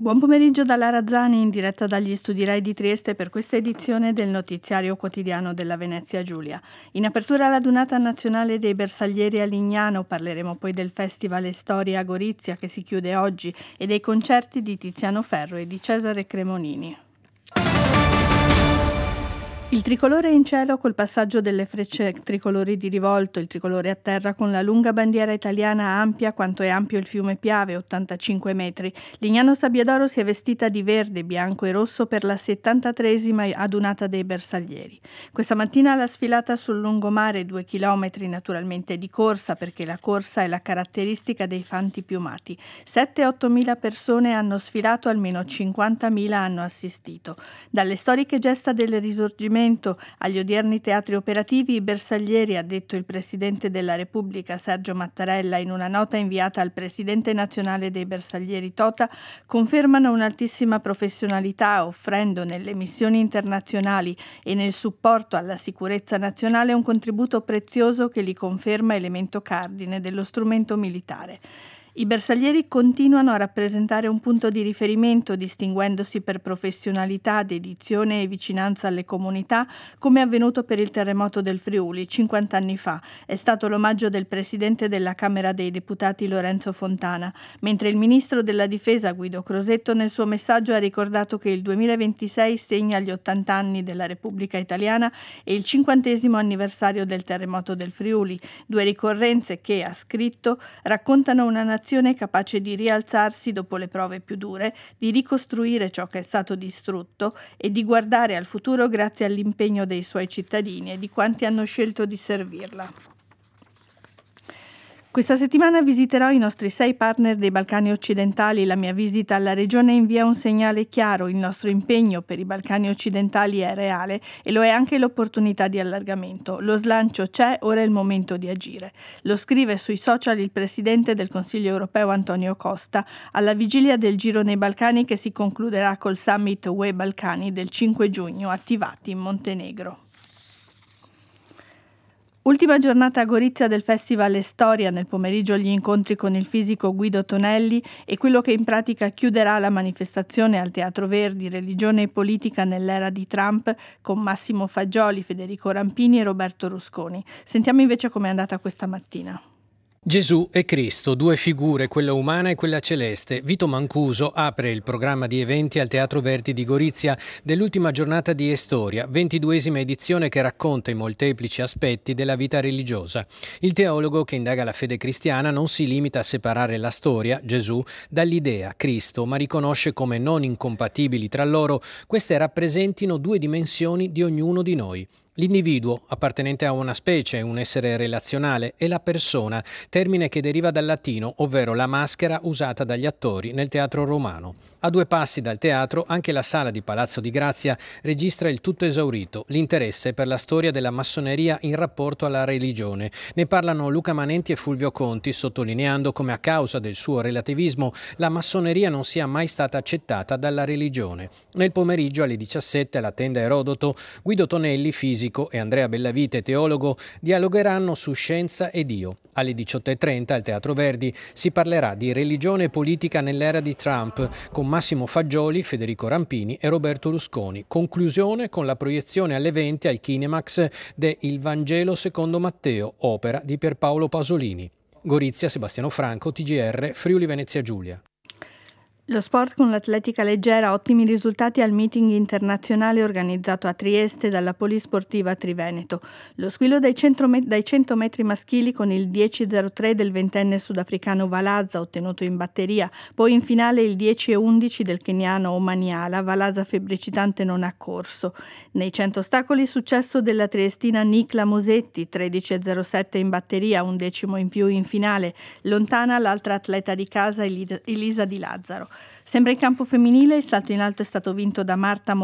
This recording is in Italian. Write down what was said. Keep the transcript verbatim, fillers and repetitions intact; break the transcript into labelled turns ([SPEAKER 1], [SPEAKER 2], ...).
[SPEAKER 1] Buon pomeriggio da Lara Zani, in diretta dagli studi Rai di Trieste per questa edizione del notiziario quotidiano della Venezia Giulia. In apertura alla Dunata Nazionale dei Bersaglieri a Lignano parleremo poi del Festival e Storia a Gorizia che si chiude oggi e dei concerti di Tiziano Ferro e di Cesare Cremonini. Il tricolore in cielo col passaggio delle frecce tricolori di rivolto, il tricolore a terra con la lunga bandiera italiana ampia quanto è ampio il fiume Piave, ottantacinque metri. Lignano Sabbiadoro si è vestita di verde, bianco e rosso per la settantatreesima adunata dei Bersaglieri. Questa mattina la sfilata sul lungomare, due chilometri naturalmente di corsa, perché la corsa è la caratteristica dei fanti piumati. sette otto mila persone hanno sfilato, almeno cinquantamila hanno assistito. Dalle storiche gesta del risorgimento agli odierni teatri operativi, i bersaglieri, ha detto il Presidente della Repubblica Sergio Mattarella in una nota inviata al Presidente nazionale dei Bersaglieri Tota, confermano un'altissima professionalità, offrendo nelle missioni internazionali e nel supporto alla sicurezza nazionale un contributo prezioso che li conferma elemento cardine dello strumento militare. I bersaglieri continuano a rappresentare un punto di riferimento, distinguendosi per professionalità, dedizione e vicinanza alle comunità, come è avvenuto per il terremoto del Friuli cinquanta anni fa. È stato l'omaggio del Presidente della Camera dei Deputati Lorenzo Fontana, mentre il Ministro della Difesa Guido Crosetto nel suo messaggio ha ricordato che il duemilaventisei segna gli ottanta anni della Repubblica Italiana e il cinquantesimo anniversario del terremoto del Friuli, due ricorrenze che, ha scritto, raccontano una nazione capace di rialzarsi dopo le prove più dure, di ricostruire ciò che è stato distrutto e di guardare al futuro grazie all'impegno dei suoi cittadini e di quanti hanno scelto di servirla. Questa settimana visiterò i nostri sei partner dei Balcani occidentali. La mia visita alla regione invia un segnale chiaro: il nostro impegno per i Balcani occidentali è reale e lo è anche l'opportunità di allargamento. Lo slancio c'è, ora è il momento di agire. Lo scrive sui social il Presidente del Consiglio europeo Antonio Costa alla vigilia del Giro nei Balcani che si concluderà col Summit U E Balcani del cinque giugno, attivati in Montenegro. Ultima giornata a Gorizia del Festival e Storia, nel pomeriggio gli incontri con il fisico Guido Tonelli e quello che in pratica chiuderà la manifestazione al Teatro Verdi, Religione e politica nell'era di Trump, con Massimo Fagioli, Federico Rampini e Roberto Rusconi. Sentiamo invece com'è andata questa mattina.
[SPEAKER 2] Gesù e Cristo, due figure, quella umana e quella celeste. Vito Mancuso apre il programma di eventi al Teatro Verdi di Gorizia dell'ultima giornata di Estoria, ventiduesima edizione che racconta i molteplici aspetti della vita religiosa. Il teologo che indaga la fede cristiana non si limita a separare la storia, Gesù, dall'idea, Cristo, ma riconosce come non incompatibili tra loro queste rappresentino due dimensioni di ognuno di noi. L'individuo, appartenente a una specie, un essere relazionale, e la persona, termine che deriva dal latino, ovvero la maschera usata dagli attori nel teatro romano. A due passi dal teatro, anche la sala di Palazzo di Grazia registra il tutto esaurito, l'interesse per la storia della massoneria in rapporto alla religione. Ne parlano Luca Manenti e Fulvio Conti, sottolineando come a causa del suo relativismo la massoneria non sia mai stata accettata dalla religione. Nel pomeriggio alle diciassette alla tenda Erodoto, Guido Tonelli, fisico, e Andrea Bellavite, teologo, dialogheranno su scienza e Dio. Alle diciotto e trenta al Teatro Verdi si parlerà di religione e politica nell'era di Trump con Massimo Fagioli, Federico Rampini e Roberto Rusconi. Conclusione con la proiezione alle venti al Kinemax de Il Vangelo secondo Matteo, opera di Pierpaolo Pasolini. Gorizia, Sebastiano Franco, T G R, Friuli Venezia Giulia.
[SPEAKER 1] Lo sport con l'atletica leggera, ottimi risultati al meeting internazionale organizzato a Trieste dalla Polisportiva Triveneto. Lo squillo dai cento metri maschili con il dieci zero tre del ventenne sudafricano Valaza, ottenuto in batteria, poi in finale il dieci e undici del keniano Omaniala. Valaza febbricitante non ha corso. Nei cento ostacoli successo della triestina Nicla Mosetti, tredici e zero sette in batteria, un decimo in più in finale. Lontana l'altra atleta di casa Elisa Di Lazzaro. Sempre in campo femminile il salto in alto è stato vinto da Marta